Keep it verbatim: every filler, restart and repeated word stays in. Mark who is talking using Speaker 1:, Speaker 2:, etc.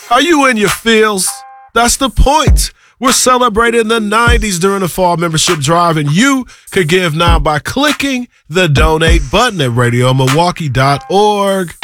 Speaker 1: Are you in your feels? That's the point. We're celebrating the nineties during the fall membership drive, and you could give now by clicking the donate button at radio milwaukee dot org.